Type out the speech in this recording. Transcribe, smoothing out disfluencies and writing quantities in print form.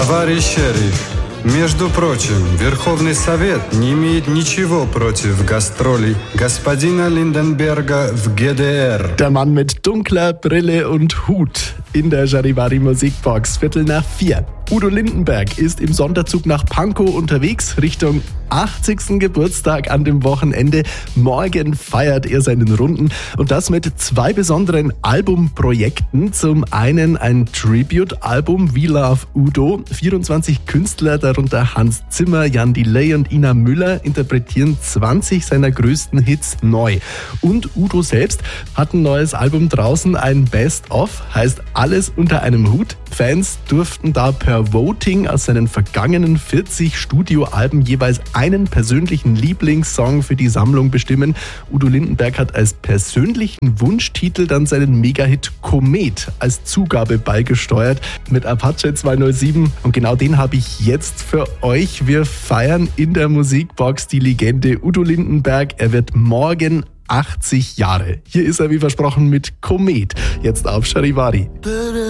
Товарищ шериф, между прочим, Верховный Совет не имеет ничего против гастролей господина Lindenberger в GDR. Der Mann mit dunkler Brille und Hut in der Charivari Musikbox, 3:15. Udo Lindenberg ist im Sonderzug nach Pankow unterwegs, Richtung 80. Geburtstag an dem Wochenende. Morgen feiert er seinen Runden und das mit 2 besonderen Albumprojekten. Zum einen ein Tribute-Album We Love Udo. 24 Künstler, darunter Hans Zimmer, Jan Delay und Ina Müller, interpretieren 20 seiner größten Hits neu. Und Udo selbst hat ein neues Album draußen, ein Best-of, heißt Alles unter einem Hut. Fans durften da per Voting aus seinen vergangenen 40 Studioalben jeweils einen persönlichen Lieblingssong für die Sammlung bestimmen. Udo Lindenberg hat als persönlichen Wunschtitel dann seinen Megahit Komet als Zugabe beigesteuert mit Apache 207 und genau den habe ich jetzt für euch. Wir feiern in der Musikbox die Legende Udo Lindenberg. Er wird morgen 80 Jahre. Hier ist er wie versprochen mit Komet, jetzt auf Charivari.